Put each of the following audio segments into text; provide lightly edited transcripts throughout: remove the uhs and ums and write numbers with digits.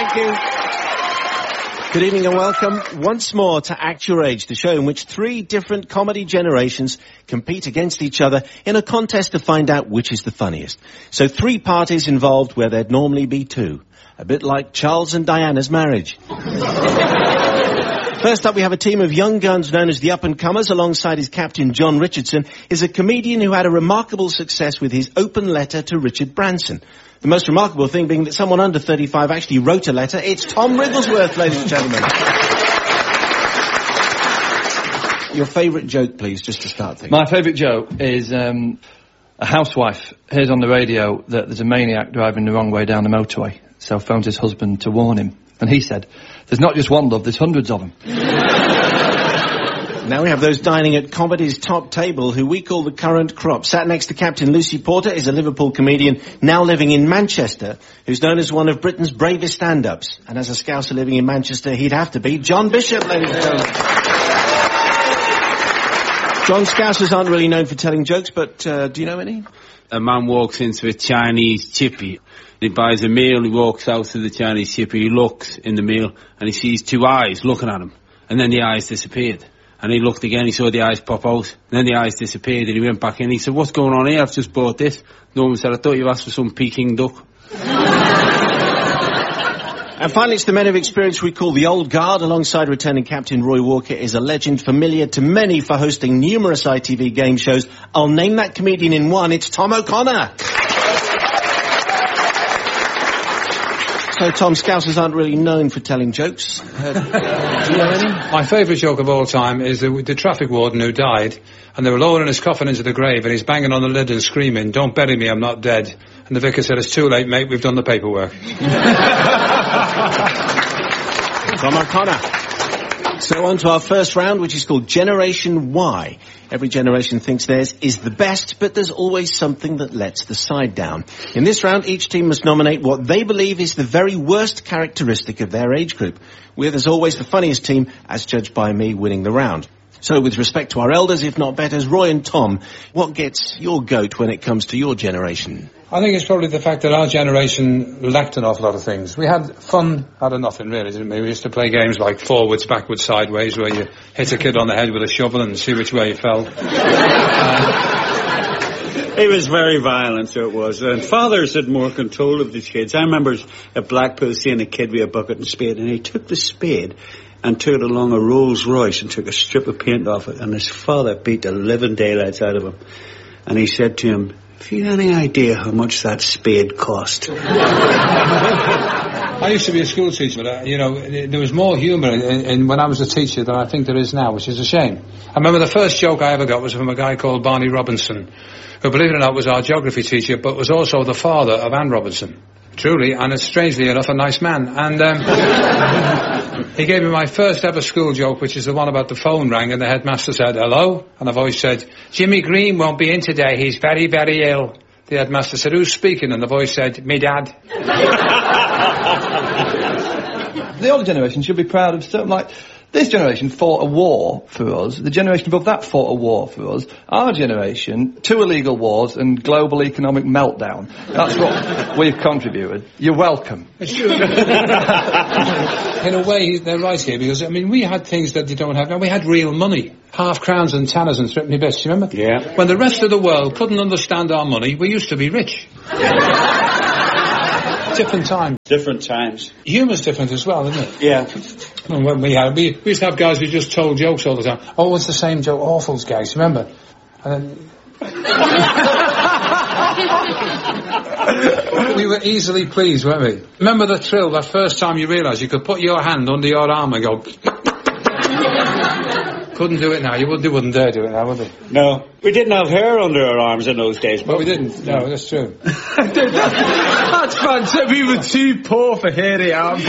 Thank you. Good evening and welcome once more to Act Your Age, the show in which 3 different comedy generations compete against each other in a contest to find out which is the funniest. So 3 parties involved where there'd normally be 2. A bit like Charles and Diana's marriage. First up, we have a team of young guns known as the Up-and-Comers. Alongside his captain, John Richardson, is a comedian who had a remarkable success with his open letter to Richard Branson. The most remarkable thing being that someone under 35 actually wrote a letter. It's Tom Wrigglesworth, ladies and gentlemen. Your favourite joke, please, just to start things. My favourite joke is a housewife hears on the radio that there's a maniac driving the wrong way down the motorway, so phones his husband to warn him. And he said, "There's not just one, love, there's hundreds of them." Now we have those dining at comedy's top table, who we call the current crop. Sat next to Captain Lucy Porter is a Liverpool comedian now living in Manchester, who's known as one of Britain's bravest stand-ups. And as a Scouser living in Manchester, he'd have to be John Bishop, ladies and gentlemen. John, Scousers aren't really known for telling jokes, but do you know any? A man walks into a Chinese chippy. He buys a meal, he walks out to the Chinese chippy, he looks in the meal, and he sees 2 eyes looking at him. And then the eyes disappeared. And he looked again, he saw the eyes pop out. And then the eyes disappeared, and he went back in. He said, "What's going on here? I've just bought this." Norman said, "I thought you asked for some Peking duck." And finally, it's the men of experience we call the Old Guard. Alongside returning Captain Roy Walker is a legend familiar to many for hosting numerous ITV game shows. I'll name that comedian in one. It's Tom O'Connor. So, Tom, Scousers aren't really known for telling jokes. Do you know any? My favourite joke of all time is the traffic warden who died, and they were lowering his coffin into the grave, and he's banging on the lid and screaming, "Don't bury me, I'm not dead." And the vicar said, "It's too late, mate, we've done the paperwork." Tom O'Connor. So on to our first round, which is called Generation Y. Every generation thinks theirs is the best, but there's always something that lets the side down. In this round, each team must nominate what they believe is the very worst characteristic of their age group, with, as always, the funniest team, as judged by me, winning the round. So with respect to our elders, if not betters, Roy and Tom, what gets your goat when it comes to your generation? I think it's probably the fact that our generation lacked an awful lot of things. We had fun out of nothing, really, didn't we? We used to play games like forwards, backwards, sideways, where you hit a kid on the head with a shovel and see which way he fell. It was very violent, so it was. And fathers had more control of these kids. I remember at Blackpool seeing a kid with a bucket and spade, and he took the spade and took it along a Rolls Royce and took a strip of paint off it, and his father beat the living daylights out of him. And he said to him, "Have you any idea how much that spade cost?" I used to be a school teacher, but, there was more humour in when I was a teacher than I think there is now, which is a shame. I remember the first joke I ever got was from a guy called Barney Robinson, who, believe it or not, was our geography teacher, but was also the father of Anne Robinson. Truly, and strangely enough, a nice man. And he gave me my first ever school joke, which is the one about the phone rang and the headmaster said, "Hello?" And a voice said, "Jimmy Green won't be in today, he's very, very ill." The headmaster said, "Who's speaking?" And the voice said, "Me dad." The older generation should be proud of something like... This generation fought a war for us. The generation above that fought a war for us. Our generation, 2 illegal wars and global economic meltdown. That's what we've contributed. You're welcome. It's true. In a way, they're right here, because, we had things that they don't have now. We had real money. Half crowns and tanners and threepenny bits, you remember? Yeah. When the rest of the world couldn't understand our money, we used to be rich. Different times. Different times. Humour's different as well, isn't it? Yeah. And when we used to have guys who just told jokes all the time. Oh, it's the same joke, Awfuls guys, remember? And then... we were easily pleased, weren't we? Remember the thrill, that first time you realised you could put your hand under your arm and go... Couldn't do it now. They wouldn't dare do it now, would they? No. We didn't have hair under our arms in those days. But we didn't. No, that's true. That's fantastic. We were too poor for hairy arms.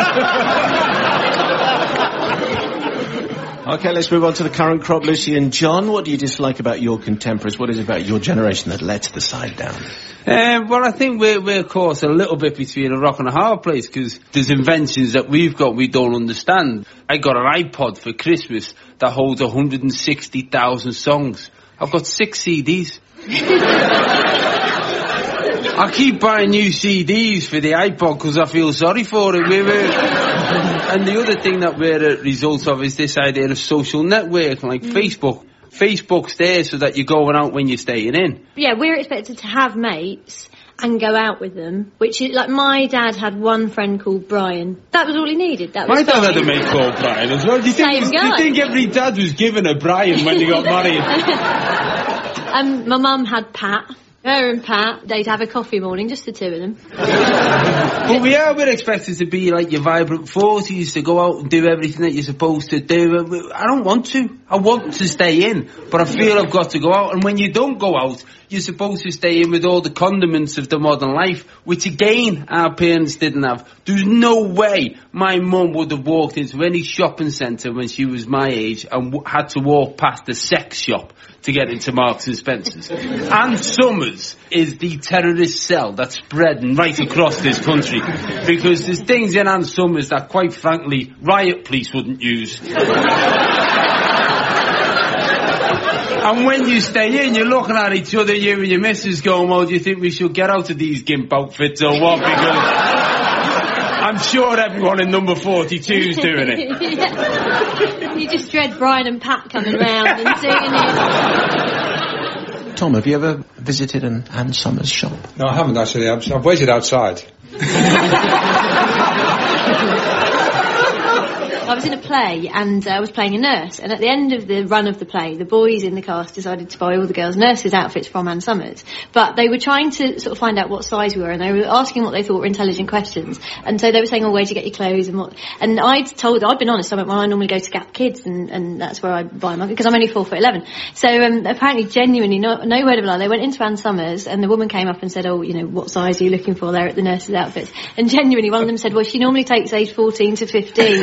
Okay, let's move on to the current crop. Lucy and John, what do you dislike about your contemporaries? What is it about your generation that lets the side down? Well, I think we're caught a little bit between a rock and a hard place, because there's inventions that we've got we don't understand. I got an iPod for Christmas that holds 160,000 songs. I've got 6 CDs. I keep buying new CDs for the iPod because I feel sorry for it. And the other thing that we're a result of is this idea of social networking, like Facebook. Facebook's there so that you're going out when you're staying in. Yeah, we're expected to have mates and go out with them, which is, like, my dad had one friend called Brian. That was all he needed. That was my dad had a mate called Brian as well. Do you think every dad was given a Brian when they got married? My mum had Pat. Her and Pat, they'd have a coffee morning, just the two of them. But we're expected to be like your vibrant 40s, to go out and do everything that you're supposed to do. I don't want to. I want to stay in, but I feel I've got to go out. And when you don't go out, you're supposed to stay in with all the condiments of the modern life, which again, our parents didn't have. There's no way my mum would have walked into any shopping centre when she was my age and had to walk past a sex shop to get into Marks and Spencer's. Ann Summers is the terrorist cell that's spreading right across this country, because there's things in Ann Summers that, quite frankly, riot police wouldn't use. And when you stay in, you're looking at each other, you and your missus, going, well, do you think we should get out of these gimp outfits or what? Because I'm sure everyone in number 42 is doing it. Yeah. You just dread Brian and Pat coming round and seeing it. Tom, have you ever visited an Ann Summers shop? No, I haven't actually. I've waited outside. I was in a play and I was playing a nurse, and at the end of the run of the play, the boys in the cast decided to buy all the girls' nurses' outfits from Ann Summers, but they were trying to sort of find out what size we were, and they were asking what they thought were intelligent questions, and so they were saying, oh, where'd you get your clothes, and I'd been honest, I went, well, I normally go to Gap Kids, and that's where I buy my, because I'm only 4'11", so apparently, genuinely, no word of a lie, they went into Ann Summers, and the woman came up and said, oh, you know, what size are you looking for there at the nurses' outfits, and genuinely, one of them said, well, she normally takes age 14 to 15.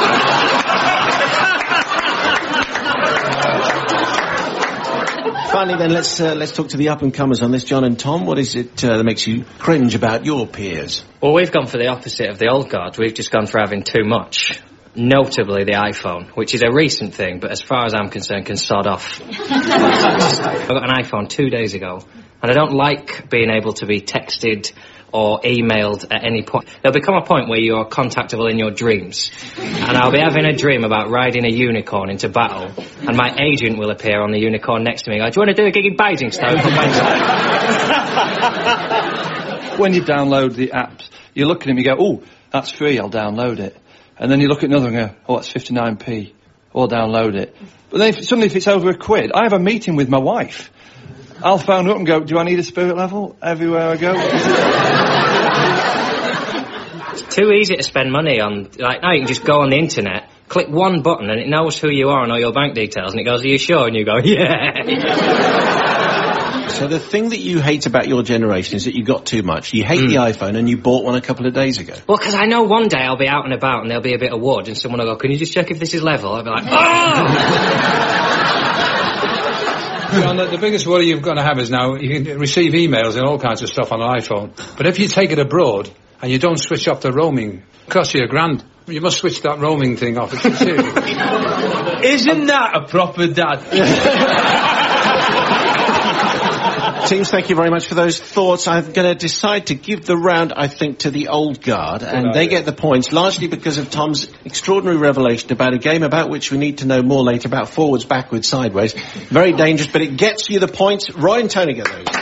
Finally then, let's talk to the up-and-comers on this. John and Tom, what is it that makes you cringe about your peers? Well, we've gone for the opposite of the old guard. We've just gone for having too much. Notably the iPhone, which is a recent thing, but as far as I'm concerned, can sod off. I got an iPhone 2 days ago, and I don't like being able to be texted or emailed at any point. There'll become a point where you're contactable in your dreams. And I'll be having a dream about riding a unicorn into battle, and my agent will appear on the unicorn next to me and go, do you want to do a gig in Basingstoke on Wednesday? When you download the apps, you look at them, you go, oh, that's free, I'll download it. And then you look at another and go, oh, that's 59p, I'll download it. But then suddenly if it's over £1, I have a meeting with my wife. I'll phone her up and go, do I need a spirit level everywhere I go? It's too easy to spend money on, like, now you can just go on the internet, click one button and it knows who you are and all your bank details, and it goes, are you sure? And you go, yeah. So the thing that you hate about your generation is that you got too much. You hate the iPhone and you bought one a couple of days ago. Well, because I know one day I'll be out and about and there'll be a bit of wood and someone will go, can you just check if this is level? I'll be like, oh! John, the biggest worry you're going to have is now you can receive emails and all kinds of stuff on an iPhone. But if you take it abroad and you don't switch off the roaming, it costs you £1,000. You must switch that roaming thing off. It's serious. Isn't that a proper dad? Teams, thank you very much for those thoughts. I'm going to decide to give the round, I think, to the old guard, and they get the points, largely because of Tom's extraordinary revelation about a game about which we need to know more later, about forwards, backwards, sideways. Very dangerous, but it gets you the points. Roy and Tony get those.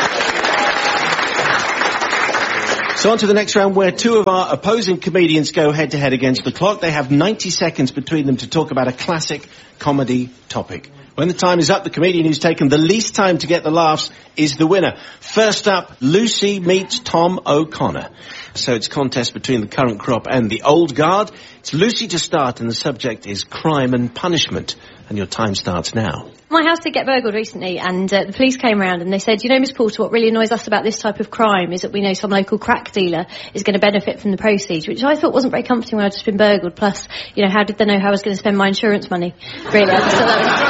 So on to the next round, where two of our opposing comedians go head-to-head against the clock. They have 90 seconds between them to talk about a classic comedy topic. When the time is up, the comedian who's taken the least time to get the laughs is the winner. First up, Lucy meets Tom O'Connor. So it's a contest between the current crop and the old guard. It's Lucy to start, and the subject is crime and punishment. And your time starts now. My house did get burgled recently, and the police came around and they said, you know, Miss Porter, what really annoys us about this type of crime is that we know some local crack dealer is going to benefit from the proceeds, which I thought wasn't very comforting when I'd just been burgled. Plus, you know, how did they know how I was going to spend my insurance money? Really, I just thought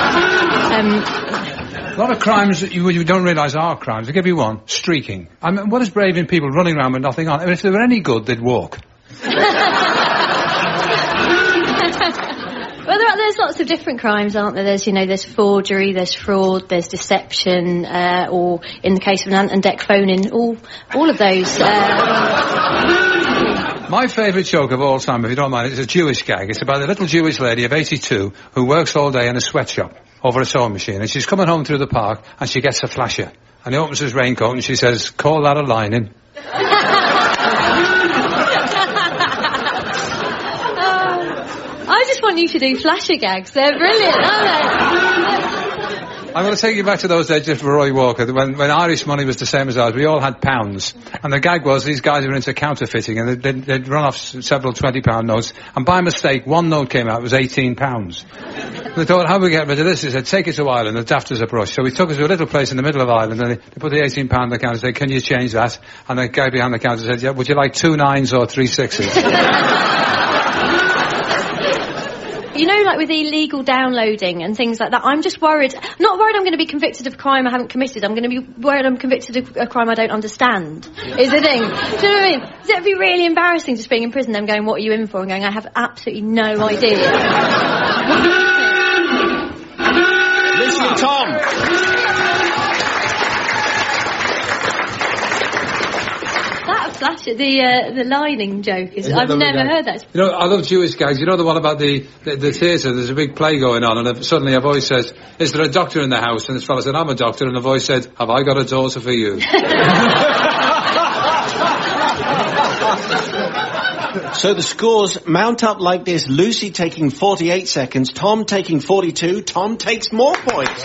that was... A lot of crimes that you don't realise are crimes. I'll give you one. Streaking. I mean, what is braving people running around with nothing on? I mean, if they were any good, they'd walk. Well, there's lots of different crimes, aren't there? There's forgery, there's fraud, there's deception, or in the case of an Ant and Dec phone-in, all of those. My favourite joke of all time, if you don't mind, is a Jewish gag. It's about a little Jewish lady of 82 who works all day in a sweatshop over a sewing machine, and she's coming home through the park and she gets a flasher, and he opens his raincoat and she says, "Call that a lining." I just want you to do flasher gags. They're brilliant, aren't they? I'm going to take you back to those days of Roy Walker, when Irish money was the same as ours. We all had pounds. And the gag was these guys were into counterfeiting, and they'd run off several £20 notes, and by mistake, one note came out, it was £18. They thought, how do we get rid of this? They said, take it to Ireland, as daft as a brush. So we took us to a little place in the middle of Ireland, and they put the £18 on the counter and said, can you change that? And the guy behind the counter said, yeah, would you like 2 9s or 3 6s? You know, like with illegal downloading and things like that, I'm just worried. I'm not worried I'm going to be convicted of a crime I haven't committed. I'm going to be worried I'm convicted of a crime I don't understand. Is the thing. Do you know what I mean? Does it be really embarrassing just being in prison, them going, what are you in for? And going, I have absolutely no idea. Listen, Tom. Flash the lining joke is. I've never heard that. You know, I love Jewish gags. You know the one about the theatre. There's a big play going on, and suddenly a voice says, "Is there a doctor in the house?" And this fellow said, "I'm a doctor," and the voice said, "Have I got a daughter for you?" So the scores mount up like this: Lucy taking 48 seconds, Tom taking 42. Tom takes more points.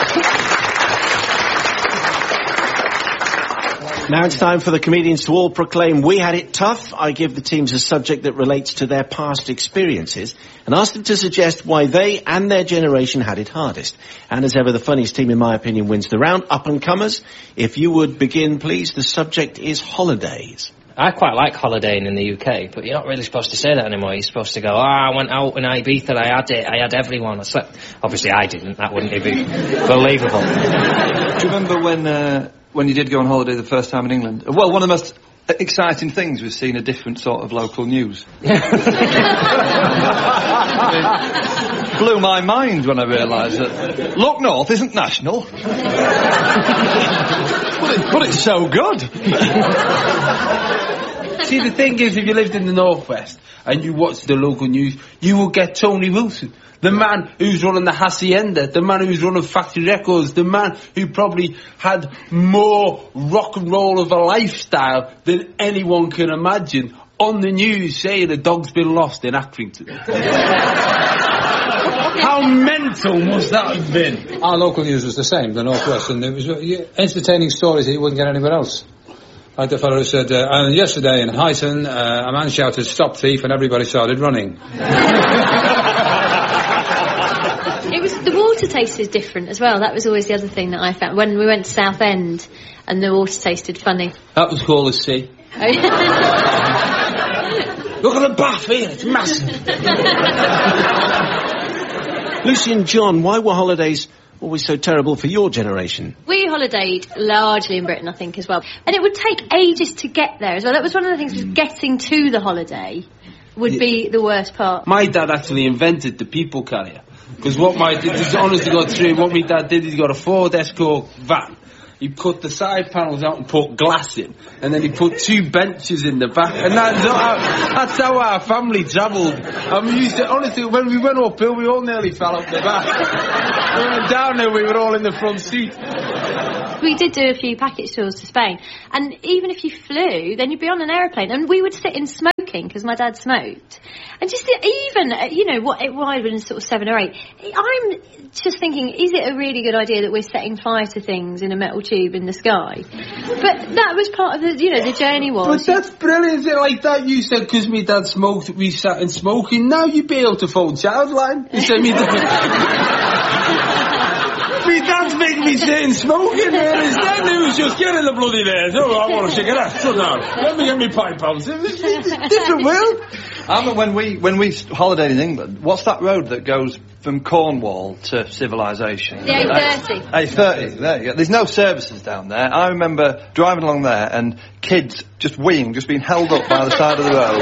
Now it's time for the comedians to all proclaim we had it tough. I give the teams a subject that relates to their past experiences and ask them to suggest why they and their generation had it hardest. And as ever, the funniest team, in my opinion, wins the round. Up-and-comers, if you would begin, please. The subject is holidays. I quite like holidaying in the UK, but you're not really supposed to say that anymore. You're supposed to go, I went out in Ibiza, I had it, I had everyone. I slept. Obviously I didn't, that wouldn't be believable. Do you remember when you did go on holiday the first time in England? Well, one of the most exciting things was seeing a different sort of local news. It blew my mind when I realised that Look North isn't national. but it's so good. See, the thing is, if you lived in the Northwest and you watched the local news, you will get Tony Wilson. The man who's running the Hacienda, the man who's running Factory Records, the man who probably had more rock and roll of a lifestyle than anyone can imagine, on the news saying a dog's been lost in Accrington. How mental must that have been? Our local news was the same, the Northwest, and it was entertaining stories that you wouldn't get anywhere else. Like the fellow who said, yesterday in Highton, a man shouted, "Stop thief," and everybody started running. The water taste is different as well. That was always the other thing that I found when we went to Southend, and the water tasted funny. That was called a sea. Look at the bath here, it's massive. Lucy and John, why were holidays always so terrible for your generation? We holidayed largely in Britain, I think, as well. And it would take ages to get there as well. That was one of the things, was getting to the holiday would be the worst part. My dad actually invented the people carrier. Because what my dad did is he got a Ford Escort van. He put the side panels out and put glass in, and then he put 2 benches in the back, and that's how our family travelled. And we used to, honestly, when we went uphill, we all nearly fell off the back. When we went down there, we were all in the front seat. We did do a few package tours to Spain, and even if you flew, then you'd be on an aeroplane, and we would sit in smoking, because my dad smoked. And just even, what it would have been sort of 7 or 8, I'm just thinking, is it a really good idea that we're setting fire to things in a metal tube in the sky? But that was part of the, the journey was. But that's brilliant, like that you said, because me dad smoked, we sat in smoking, now you'd be able to phone Childline. You said me me dad's making me sit in smoking, man. Instead he was just getting the bloody there. Oh, I want a cigarette, so now, let me get me pipe out. It's a different world. I remember when we holidayed in England, what's that road that goes from Cornwall to civilization? The A30. A30, there you go. There's no services down there. I remember driving along there and kids just being held up by the side of the road.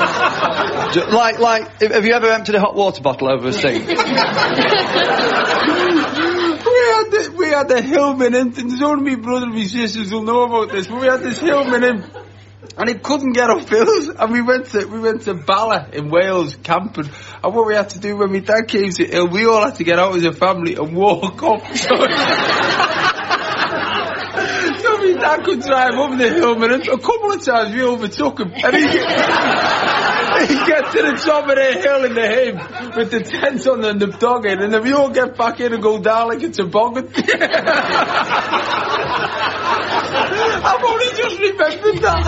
Have you ever emptied a hot water bottle over a sink? We had the Hillman in, and there's only me brother and my sisters who'll know about this, but we had this Hillman in, and he couldn't get up hills, and we went to Bala in Wales camping, and what we had to do when my dad came to Hill, we all had to get out as a family and walk up. So my dad could drive up the Hillman, and a couple of times we overtook him, and he gets to the top of the hill in the him with the tent on and the dog in, and then we all get back in and go down like a toboggan. I've only just remembered that.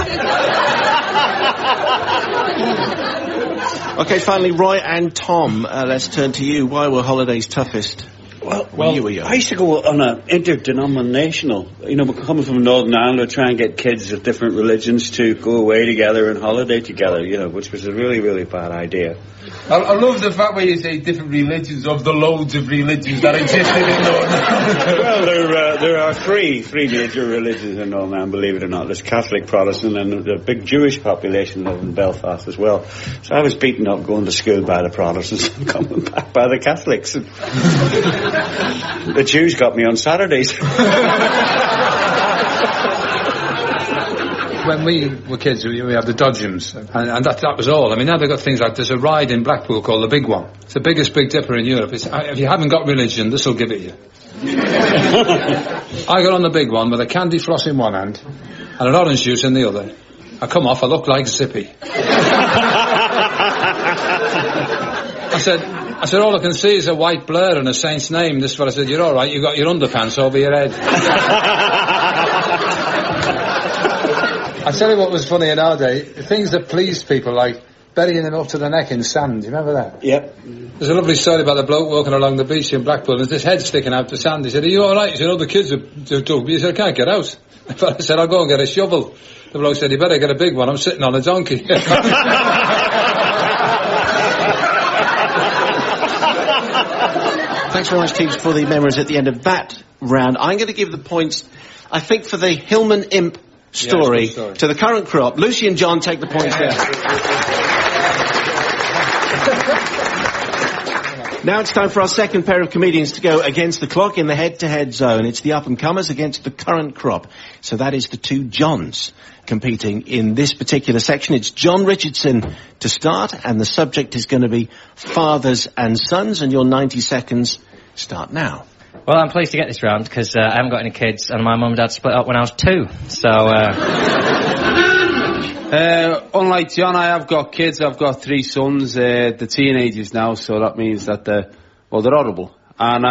Okay, finally, Roy and Tom, let's turn to you. Why were holidays toughest? Well, I used to go on an interdenominational, we're coming from Northern Ireland, we're trying to get kids of different religions to go away together and holiday together, which was a really, really bad idea. I love the fact where you say different religions of the loads of religions that existed in Northern Ireland. Well, there are three major religions in Northern Ireland, believe it or not. There's Catholic, Protestant, and a big Jewish population live in Belfast as well. So I was beaten up going to school by the Protestants and coming back by the Catholics. The Jews got me on Saturdays. When we were kids, we had the dodgems, and that was all. I mean, now they've got things like, there's a ride in Blackpool called the Big One. It's the biggest Big Dipper in Europe. If you haven't got religion, this will give it you. I got on the Big One with a candy floss in one hand and an orange juice in the other. I come off, I look like Zippy. I said, all I can see is a white blur and a saint's name. This fella said, you're all right, you got your underpants over your head. I tell you what was funny in our day, things that pleased people, like burying them up to the neck in sand. Do you remember that? Yep. There's a lovely story about the bloke walking along the beach in Blackpool, and there's this head sticking out the sand. He said, are you all right? He said, the kids have took me. He said, I can't get out. The fella said, I'll go and get a shovel. The bloke said, you better get a big one, I'm sitting on a donkey. Thanks very much, teams, for the memories at the end of that round. I'm going to give the points, I think, for the Hillman Imp story to the current crop. Lucy and John take the points there. Now it's time for our second pair of comedians to go against the clock in the head-to-head zone. It's the up-and-comers against the current crop. So that is the two Johns competing in this particular section. It's John Richardson to start, and the subject is going to be fathers and sons, and your 90 seconds start now. Well, I'm pleased to get this round because I haven't got any kids, and my mum and dad split up when I was 2. So, unlike John, I have got kids. I've got 3 sons. They're teenagers now, so that means that they're horrible. And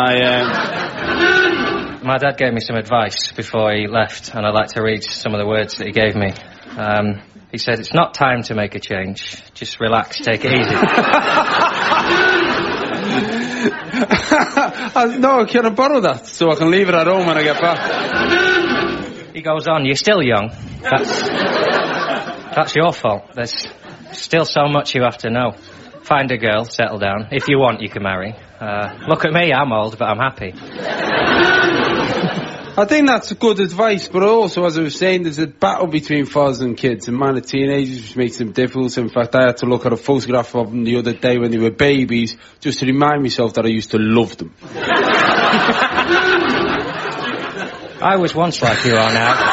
my dad gave me some advice before he left, and I'd like to read some of the words that he gave me. He said, it's not time to make a change. Just relax, take it easy. No, can I borrow that so I can leave it at home when I get back? He goes on, you're still young. That's your fault. There's still so much you have to know. Find a girl, settle down. If you want, you can marry. Look at me, I'm old, but I'm happy. I think that's good advice, but also, as I was saying, there's a battle between fathers and kids, and mine are teenagers, which makes them difficult. In fact, I had to look at a photograph of them the other day when they were babies, just to remind myself that I used to love them. I was once like you are now.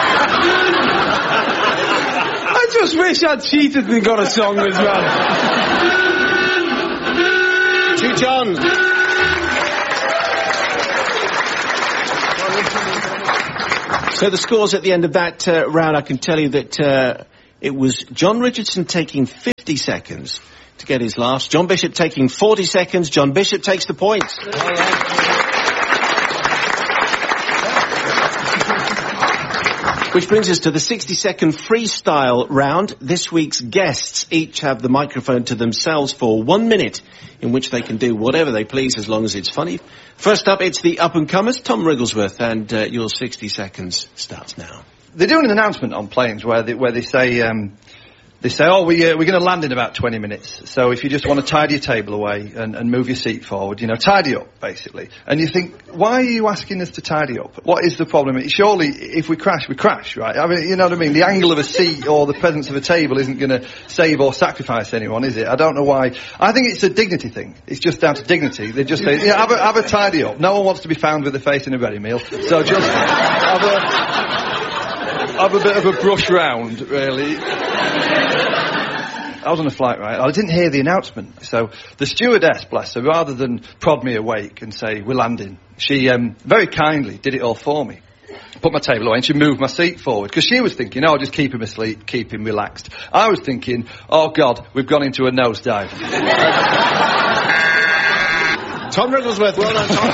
I just wish I'd cheated and got a song as well. To John. So the scores at the end of that round, I can tell you that it was John Richardson taking 50 seconds to get his last. John Bishop taking 40 seconds. John Bishop takes the points. Which brings us to the 60-second freestyle round. This week's guests each have the microphone to themselves for 1 minute, in which they can do whatever they please as long as it's funny. First up, it's the up-and-comers, Tom Wrigglesworth, and your 60 seconds starts now. They're doing an announcement on planes where they say, They say, oh, we're going to land in about 20 minutes. So if you just want to tidy your table away and move your seat forward, tidy up, basically. And you think, why are you asking us to tidy up? What is the problem? Surely, if we crash, right? I mean, you know what I mean? The angle of a seat or the presence of a table isn't going to save or sacrifice anyone, is it? I don't know why. I think it's a dignity thing. It's just down to dignity. They just say, have a tidy up. No one wants to be found with a face in a ready meal. So just have a bit of a brush round, really. I was on a flight, right? I didn't hear the announcement. So the stewardess, bless her, rather than prod me awake and say, we're landing, she very kindly did it all for me. Put my table away and she moved my seat forward. Because she was thinking, oh, just keep him asleep, keep him relaxed. I was thinking, oh, God, we've gone into a nosedive. Tom Wrigglesworth, well done, Tom.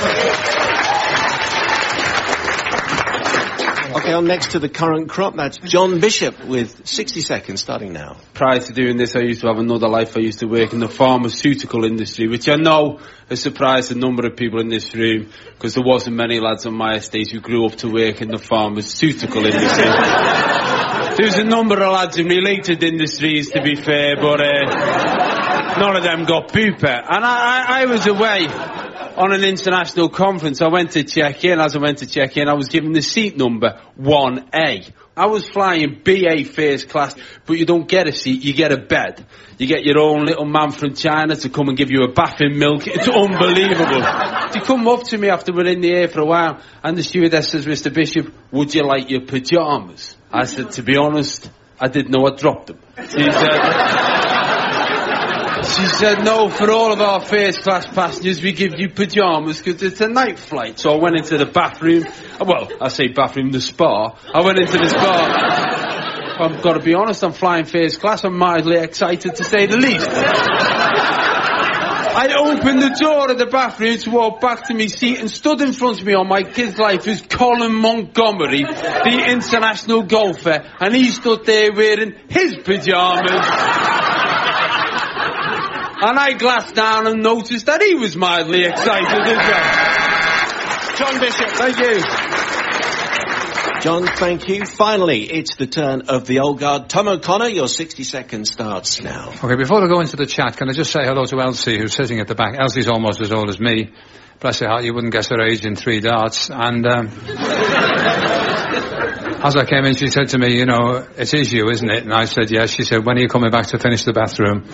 Okay, on next to the current crop, that's John Bishop with 60 seconds starting now. Prior to doing this, I used to have another life. I used to work in the pharmaceutical industry, which I know has surprised a number of people in this room, because there wasn't many lads on my estate who grew up to work in the pharmaceutical industry. There was a number of lads in related industries, to be fair, but none of them got pooper. And I was away on an international conference. I went to check in. As I went to check in, I was given the seat number 1A. I was flying BA first class, but you don't get a seat, you get a bed. You get your own little man from China to come and give you a bath in milk. It's unbelievable. They come up to me after we're in the air for a while, and the stewardess says, Mr. Bishop, would you like your pyjamas? I said, to be honest, I didn't know I dropped them. She said, no, for all of our first class passengers, we give you pyjamas because it's a night flight. So I went into the bathroom. Well, I say bathroom, the spa. I went into the spa. I've got to be honest, I'm flying first class. I'm mildly excited, to say the least. I opened the door of the bathroom to walk back to my seat, and stood in front of me on my kid's life was Colin Montgomery, the international golfer, and he stood there wearing his pyjamas. And I glanced down and noticed that he was mildly excited as well. John Bishop, Thank you. John, thank you. Finally, it's the turn of the old guard. Tom O'Connor, your 60 seconds starts now. Okay, before I go into the chat, can I just say hello to Elsie, who's sitting at the back. Elsie's almost as old as me. Bless her heart, you wouldn't guess her age in 3 darts. And as I came in, she said to me, it is you, isn't it? And I said, yes. She said, when are you coming back to finish the bathroom?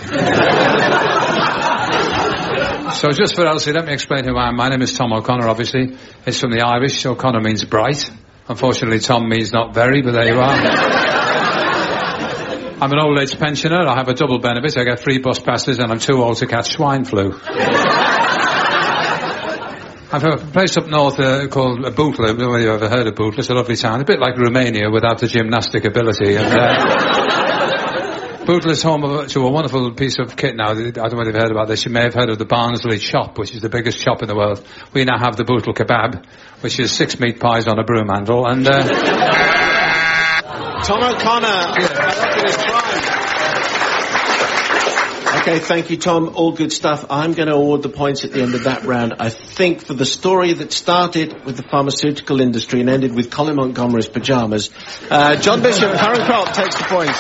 So just for Elsie, let me explain who I am. My name is Tom O'Connor, obviously. It's from the Irish. O'Connor means bright. Unfortunately, Tom means not very, but there you are. I'm an old age pensioner. I have a double benefit. I get free bus passes, and I'm too old to catch swine flu. I've a place up north called Bootle. I don't know whether you've ever heard of Bootle. It's a lovely town, a bit like Romania without the gymnastic ability. And Bootle is home to a wonderful piece of kit now. I don't know whether you've heard about this. You may have heard of the Barnsley Chop, which is the biggest shop in the world. We now have the Bootle Kebab, which is 6 meat pies on a broom handle. And Tom O'Connor. Okay, thank you, Tom. All good stuff. I'm going to award the points at the end of that round. I think for the story that started with the pharmaceutical industry and ended with Colin Montgomery's pyjamas, John Bishop, current crop, takes the points.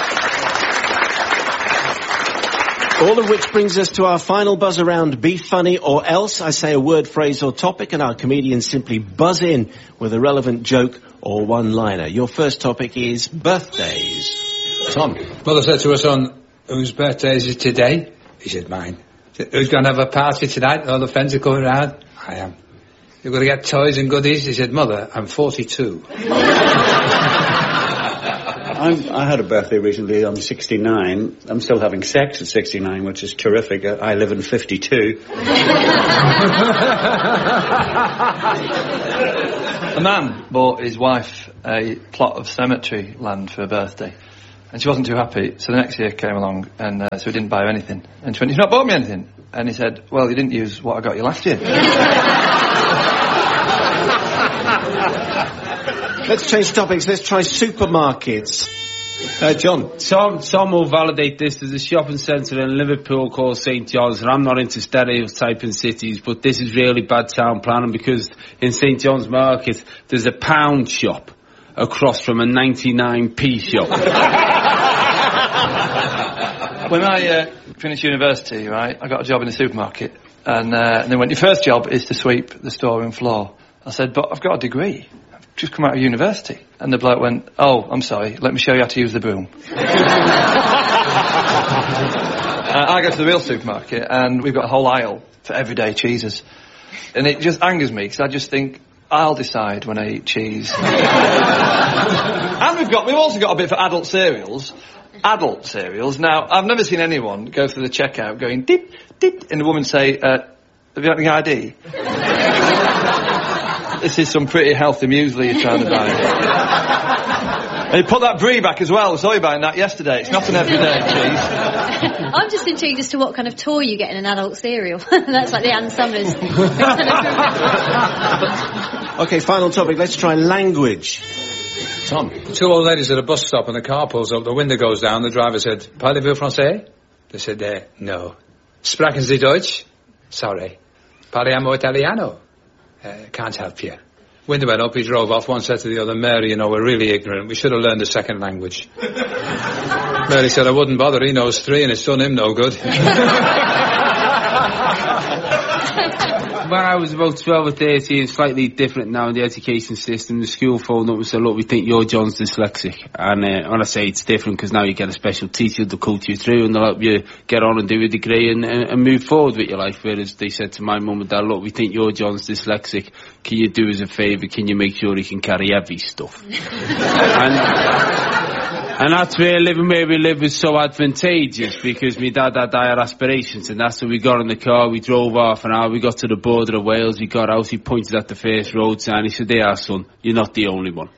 All of which brings us to our final buzz around Be Funny or Else. I say a word, phrase or topic, and our comedians simply buzz in with a relevant joke or one-liner. Your first topic is birthdays. Tom. Mother said to her son, whose birthday is it today? He said, mine. Who's going to have a party tonight? All the friends are coming around? I am. You're going to get toys and goodies? He said, Mother, I'm 42. I had a birthday recently. I'm 69. I'm still having sex at 69, which is terrific. I live in 52. A man bought his wife a plot of cemetery land for her birthday. And she wasn't too happy, so the next year came along, and so he didn't buy her anything. And she went, you've not bought me anything? And he said, well, you didn't use what I got you last year. Let's change topics. Let's try supermarkets. John. Tom will validate this. There's a shopping centre in Liverpool called St John's, and I'm not into stereotyping cities, but this is really bad town planning, because in St John's Market there's a pound shop across from a 99p shop. When I finished university, right, I got a job in a supermarket, and they went, your first job is to sweep the storeroom floor. I said, but I've got a degree. I've just come out of university. And the bloke went, oh, I'm sorry, let me show you how to use the broom. I go to the real supermarket, and we've got a whole aisle for everyday cheeses. And it just angers me, because I just think, I'll decide when I eat cheese. And we've also got a bit for adult cereals. Adult cereals. Now, I've never seen anyone go through the checkout going, dip, dip, and the woman say, have you got any ID? This is some pretty healthy muesli you're trying to buy. And you put that brie back as well. I saw you buying that yesterday. It's not an everyday cheese. I'm just intrigued as to what kind of toy you get in an adult cereal. That's like the Ann Summers. Okay, final topic. Let's try language. Tom. Two old ladies at a bus stop and the car pulls up, the window goes down, the driver said, Parlez-vous français? They said, no. Sprechen Sie Deutsch? Sorry. Parliamo Italiano? Can't help you. Window went up, he drove off, one said to the other, Mary, you know, we're really ignorant, we should have learned a second language. Mary said, I wouldn't bother, he knows 3 and it's done him no good. When I was about 12 or 13, slightly different now in the education system. The school phoned up and said, look, we think your John's dyslexic. And when I say it's different, because now you get a special teacher to coach you through and they'll help you get on and do a degree and move forward with your life. Whereas they said to my mum and dad, look, we think your John's dyslexic. Can you do us a favour? Can you make sure he can carry heavy stuff? And that's where living where we live is so advantageous, because my dad had higher aspirations, and that's when we got in the car, we drove half an hour, we got to the border of Wales, we got out, he pointed at the first road sign, he said, there, son, you're not the only one.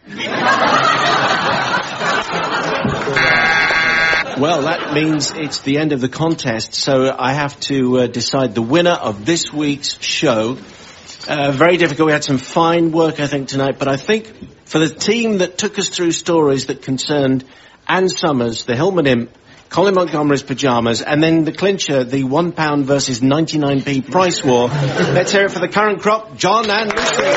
Well, that means it's the end of the contest, so I have to decide the winner of this week's show. Very difficult. We had some fine work, I think, tonight, but I think for the team that took us through stories that concerned Ann Summers, the Hillman Imp, Colin Montgomery's pyjamas, and then the clincher, the £1 versus 99p price war. Let's hear it for the current crop, John and Lucy.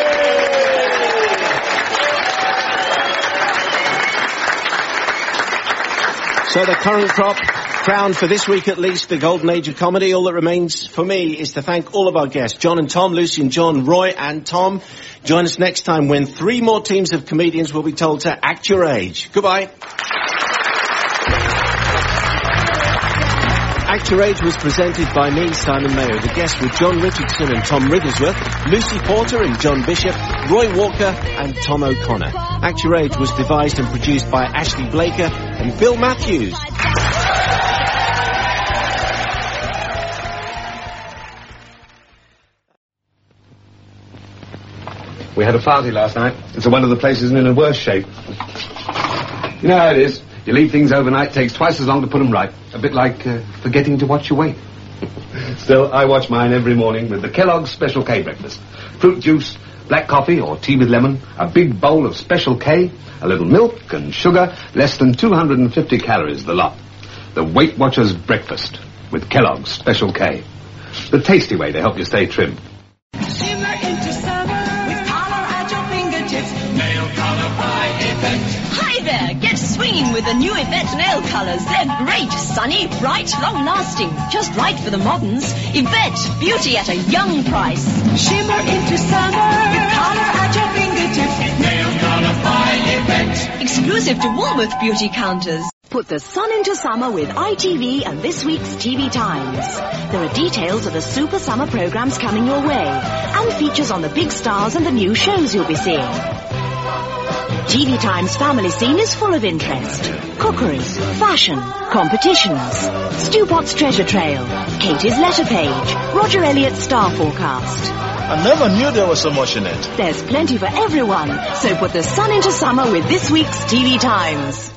So the current crop, crowned for this week at least, the golden age of comedy. All that remains for me is to thank all of our guests, John and Tom, Lucy and John, Roy and Tom. Join us next time when 3 more teams of comedians will be told to act your age. Goodbye. Act Your Age was presented by me, Simon Mayo. The guests were John Richardson and Tom Wrigglesworth, Lucy Porter and John Bishop, Roy Walker and Tom O'Connor. Act Your Age was devised and produced by Ashley Blaker and Bill Matthews. We had a party last night. It's one of the places in a worse shape. You know how it is. You leave things overnight, takes twice as long to put them right. A bit like forgetting to watch your weight. Still, I watch mine every morning with the Kellogg's Special K breakfast. Fruit juice, black coffee or tea with lemon, a big bowl of Special K, a little milk and sugar, less than 250 calories the lot. The Weight Watchers breakfast with Kellogg's Special K. The tasty way to help you stay trim. Shimmer into summer with color at your fingertips. Nail color by Yvette. Hi there, get swinging with the new Yvette nail colors. They're great, sunny, bright, long-lasting, just right for the moderns. Yvette, beauty at a young price. Shimmer into summer with color at your fingertips. Nail color by Yvette. Exclusive to Woolworth beauty counters. Put the sun into summer with ITV and this week's TV Times. There are details of the super summer programs coming your way, and features on the big stars and the new shows you'll be seeing. TV Times family scene is full of interest. Cookery, fashion, competitions, Stu Potts treasure trail, Katie's letter page, Roger Elliott's star forecast. I never knew there was so much in it. There's plenty for everyone, so put the sun into summer with this week's TV Times.